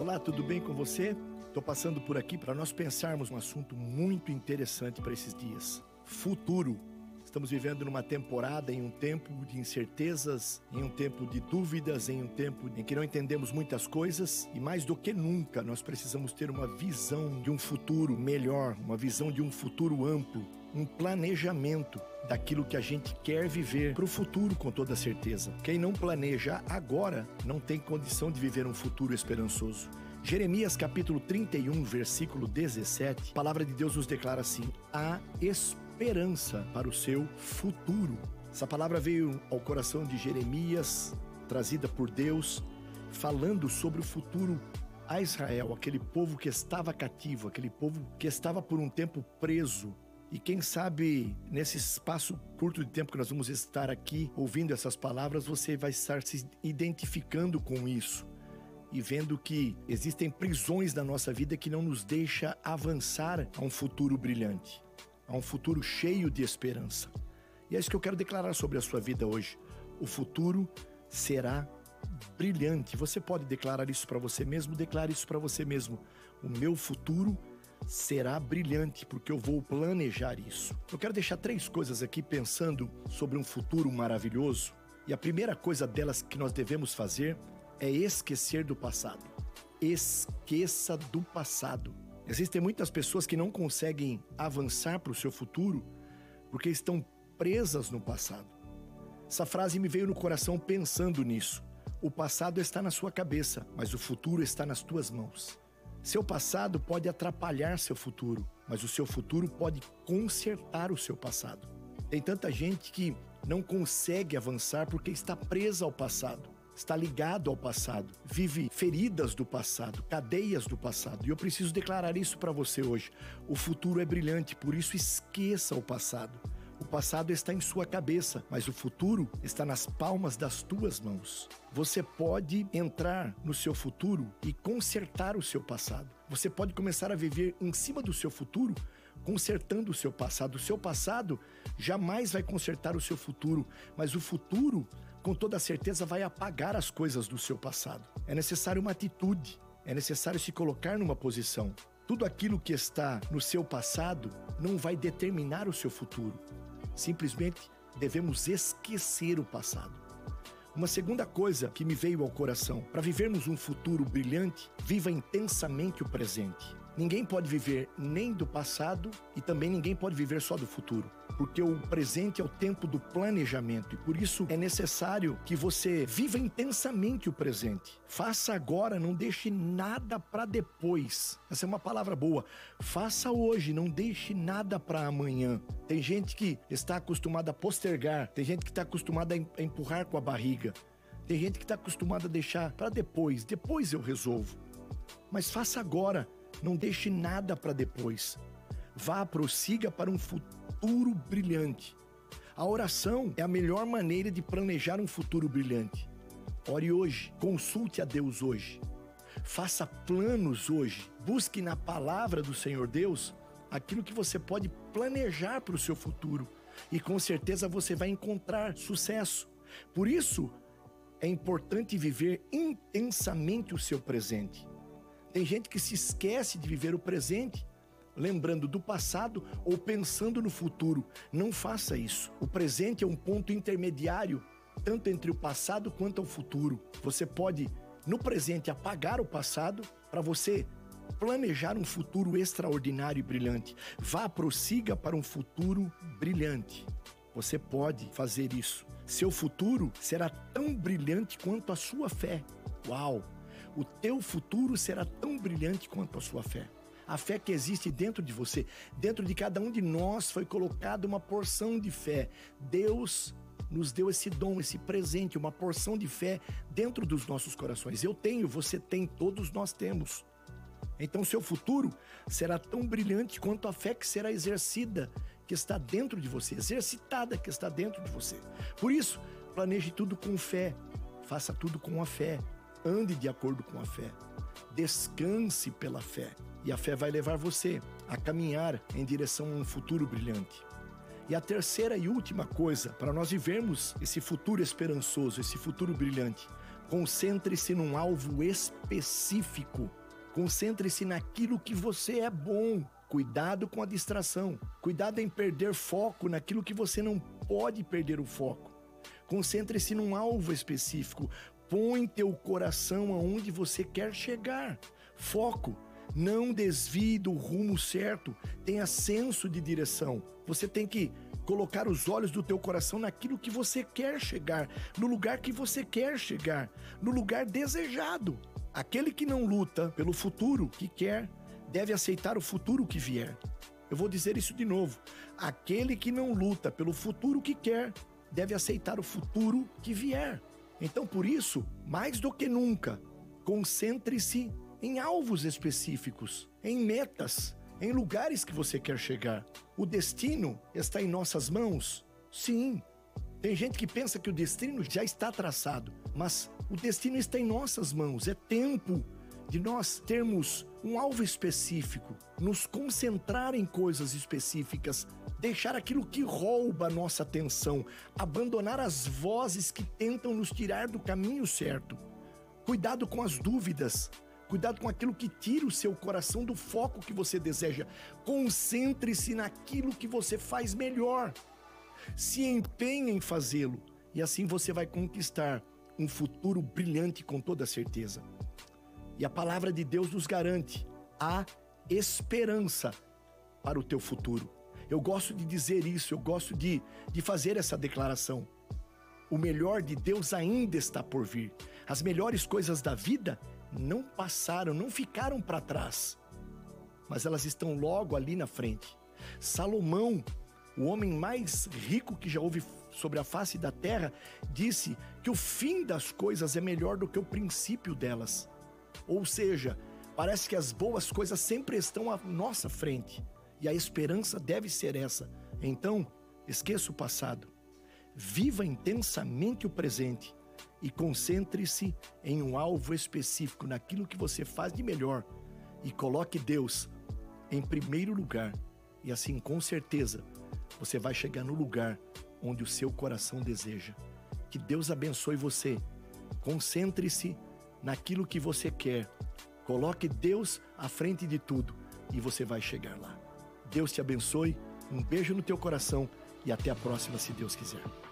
Olá, tudo bem com você? Estou passando por aqui para nós pensarmos um assunto muito interessante para esses dias. Futuro. Estamos vivendo numa temporada, em um tempo de incertezas, em um tempo de dúvidas, em um tempo em que não entendemos muitas coisas e mais do que nunca nós precisamos ter uma visão de um futuro melhor, uma visão de um futuro amplo, um planejamento daquilo que a gente quer viver para o futuro com toda certeza. Quem não planeja agora não tem condição de viver um futuro esperançoso. Jeremias capítulo 31, versículo 17, a palavra de Deus nos declara assim: há esperança para o seu futuro. Essa palavra veio ao coração de Jeremias, trazida por Deus, falando sobre o futuro a Israel, aquele povo que estava cativo, aquele povo que estava por um tempo preso. E quem sabe, nesse espaço curto de tempo que nós vamos estar aqui, ouvindo essas palavras, você vai estar se identificando com isso e vendo que existem prisões na nossa vida que não nos deixa avançar a um futuro brilhante, a um futuro cheio de esperança. E é isso que eu quero declarar sobre a sua vida hoje. O futuro será brilhante. Você pode declarar isso para você mesmo? Declare isso para você mesmo. O meu futuro será brilhante, porque eu vou planejar isso. Eu quero deixar 3 coisas aqui pensando sobre um futuro maravilhoso. E a primeira coisa delas que nós devemos fazer é esquecer do passado. Esqueça do passado. Existem muitas pessoas que não conseguem avançar para o seu futuro porque estão presas no passado. Essa frase me veio no coração pensando nisso. O passado está na sua cabeça, mas o futuro está nas tuas mãos. Seu passado pode atrapalhar seu futuro, mas o seu futuro pode consertar o seu passado. Tem tanta gente que não consegue avançar porque está presa ao passado, está ligado ao passado, vive feridas do passado, cadeias do passado. E eu preciso declarar isso para você hoje. O futuro é brilhante, por isso esqueça o passado. O passado está em sua cabeça, mas o futuro está nas palmas das tuas mãos. Você pode entrar no seu futuro e consertar o seu passado. Você pode começar a viver em cima do seu futuro, consertando o seu passado. O seu passado jamais vai consertar o seu futuro, mas o futuro, com toda certeza, vai apagar as coisas do seu passado. É necessário uma atitude, é necessário se colocar numa posição. Tudo aquilo que está no seu passado não vai determinar o seu futuro. Simplesmente devemos esquecer o passado. Uma segunda coisa que me veio ao coração: para vivermos um futuro brilhante, viva intensamente o presente. Ninguém pode viver nem do passado e também ninguém pode viver só do futuro, porque o presente é o tempo do planejamento e por isso é necessário que você viva intensamente o presente. Faça agora, não deixe nada para depois. Essa é uma palavra boa. Faça hoje, não deixe nada para amanhã. Tem gente que está acostumada a postergar, tem gente que está acostumada a empurrar com a barriga, tem gente que está acostumada a deixar para depois eu resolvo. Mas faça agora, não deixe nada para depois. Vá, prossiga para um futuro brilhante. A oração é a melhor maneira de planejar um futuro brilhante. Ore hoje, consulte a Deus hoje. Faça planos hoje. Busque na palavra do Senhor Deus aquilo que você pode planejar para o seu futuro. E com certeza você vai encontrar sucesso. Por isso, é importante viver intensamente o seu presente. Tem gente que se esquece de viver o presente, lembrando do passado ou pensando no futuro. Não faça isso. O presente é um ponto intermediário, tanto entre o passado quanto ao futuro. Você pode, no presente, apagar o passado para você planejar um futuro extraordinário e brilhante. Vá, prossiga para um futuro brilhante. Você pode fazer isso. Seu futuro será tão brilhante quanto a sua fé. Uau! O teu futuro será tão brilhante quanto a sua fé. A fé que existe dentro de você, dentro de cada um de nós foi colocada uma porção de fé. Deus nos deu esse dom, esse presente, uma porção de fé dentro dos nossos corações. Eu tenho, você tem, todos nós temos. Então seu futuro será tão brilhante quanto a fé que será exercida, que está dentro de você, exercitada, que está dentro de você. Por isso, planeje tudo com fé, faça tudo com a fé, ande de acordo com a fé, descanse pela fé. E a fé vai levar você a caminhar em direção a um futuro brilhante. E a terceira e última coisa, para nós vivermos esse futuro esperançoso, esse futuro brilhante, Concentre-se num alvo específico. Concentre-se naquilo que você é bom. Cuidado com a distração. Cuidado em perder foco naquilo que você não pode perder o foco. Concentre-se num alvo específico. Põe teu coração aonde você quer chegar. Foco. Não desvie do rumo certo. Tenha senso de direção. Você tem que colocar os olhos do teu coração naquilo que você quer chegar, no lugar que você quer chegar, no lugar desejado. Aquele que não luta pelo futuro que quer, deve aceitar o futuro que vier. Eu vou dizer isso de novo. Aquele que não luta pelo futuro que quer, deve aceitar o futuro que vier. Então, por isso, mais do que nunca, concentre-se em alvos específicos, em metas, em lugares que você quer chegar. O destino está em nossas mãos? Sim. Tem gente que pensa que o destino já está traçado, mas o destino está em nossas mãos. É tempo de nós termos um alvo específico, nos concentrar em coisas específicas, deixar aquilo que rouba a nossa atenção, abandonar as vozes que tentam nos tirar do caminho certo. Cuidado com as dúvidas. Cuidado com aquilo que tira o seu coração do foco que você deseja. Concentre-se naquilo que você faz melhor. Se empenhe em fazê-lo e assim você vai conquistar um futuro brilhante com toda certeza. E a palavra de Deus nos garante a esperança para o teu futuro. Eu gosto de dizer isso, eu gosto de fazer essa declaração. O melhor de Deus ainda está por vir. As melhores coisas da vida não passaram, não ficaram para trás, mas elas estão logo ali na frente. Salomão, o homem mais rico que já houve sobre a face da terra, disse que o fim das coisas é melhor do que o princípio delas. Ou seja, parece que as boas coisas sempre estão à nossa frente, e a esperança deve ser essa. Então, esqueça o passado, viva intensamente o presente, e concentre-se em um alvo específico, naquilo que você faz de melhor. E coloque Deus em primeiro lugar. E assim, com certeza, você vai chegar no lugar onde o seu coração deseja. Que Deus abençoe você. Concentre-se naquilo que você quer. Coloque Deus à frente de tudo e você vai chegar lá. Deus te abençoe. Um beijo no teu coração e até a próxima, se Deus quiser.